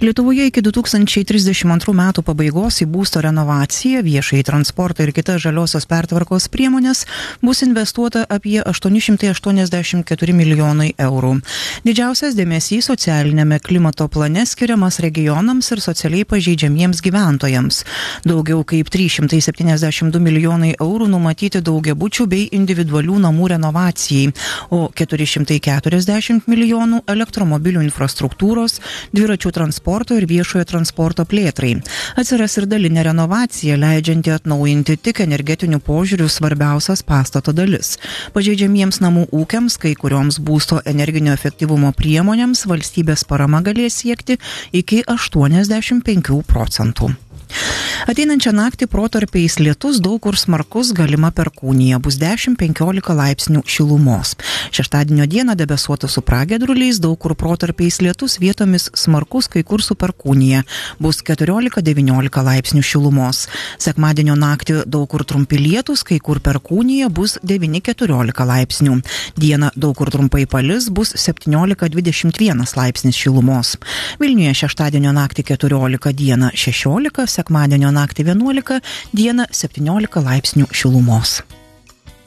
Lietuvoje iki 2032 metų pabaigos į būsto renovaciją, viešąjį transportą ir kitas žaliosios pertvarkos priemonės bus investuota apie 884 milijonai eurų. Didžiausias dėmesys socialinėme klimato plane skiriamas regionams ir socialiai pažeidžiamiems gyventojams. Daugiau kaip 372 milijonai eurų numatyti daugiabučių bei individualių namų renovacijai, o 440 milijonų elektromobilių infrastruktūros, dviračių transporto ir viešojo transporto plėtrai. Atsiras ir dalinė renovacija, leidžianti atnaujinti tik energetinių požiūrių svarbiausias pastato dalis. Pažeidžiamiems namų ūkiams, kai kurioms būsto energinio efektyvumo priemonėms valstybės parama galės siekti iki 85%. Ateinančią naktį protarpiais lietus, daug kur smarkus, galima perkūnija, bus 10-15 laipsnių šilumos. Šeštadienio dieną debesuota su pragiedruliais, daug kur protarpiais lietus, vietomis smarkus, kai kur su perkūnija, bus 14-19 laipsnių šilumos. Sekmadienio naktį daug kur trumpi lietus, kai kur perkūnija, bus 9-14 laipsnių. Dieną daug kur trumpai palis, bus 17-21 laipsnis šilumos. Vilniuje šeštadienio naktį 14, dieną 16, sekmadienio naktį 11, dieną 17 laipsnių šilumos.